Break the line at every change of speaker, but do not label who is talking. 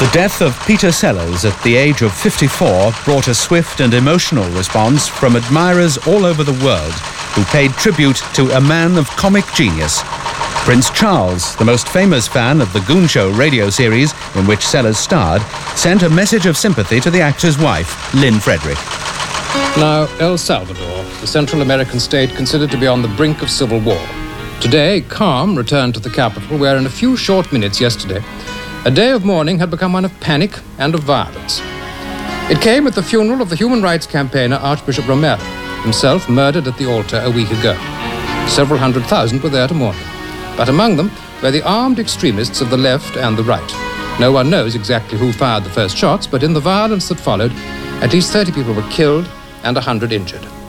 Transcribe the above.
The death of Peter Sellers at the age of 54 brought a swift and emotional response from admirers all over the world who paid tribute to a man of comic genius. Prince Charles, the most famous fan of the Goon Show radio series in which Sellers starred, sent a message of sympathy to the actor's wife, Lynn Frederick.
Now, El Salvador, the Central American state considered to be on the brink of civil war. Today, calm returned to the capital, where in a few short minutes yesterday, a day of mourning had become one of panic and of violence. It came at the funeral of the human rights campaigner Archbishop Romero, himself murdered at the altar a week ago. Several 100,000 were there to mourn him. But among them were the armed extremists of the left and the right. No one knows exactly who fired the first shots, but in the violence that followed, at least 30 people were killed and 100 injured.